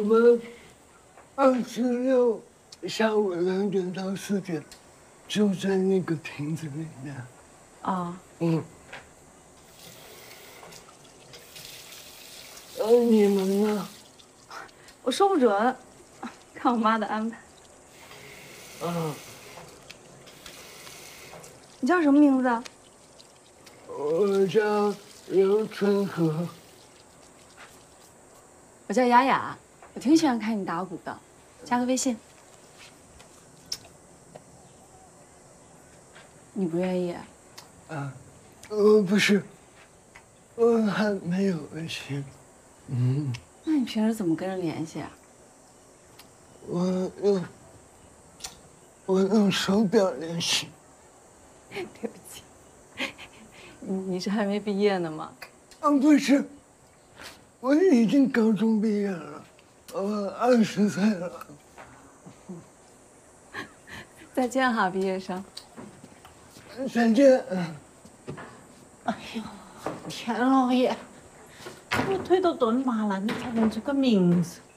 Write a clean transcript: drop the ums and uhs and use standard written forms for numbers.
们26下午2点到4点，就在那个亭子里面。 啊。 你们呢？ 我说不准，看我妈的安排。你叫什么名字啊？ 我叫刘春和。 我叫雅雅，我挺喜欢看你打鼓的，加个微信。你不愿意？ 不是，我还没有微信。 那你平时怎么跟人联系啊？ 我用手表联系。 对不起，你是还没毕业呢吗？ 不是，我已经高中毕业了，我20岁了。 再见哈，毕业生。 再见。 哎呦，田老爷，我腿都蹲麻了，你才问这个名字。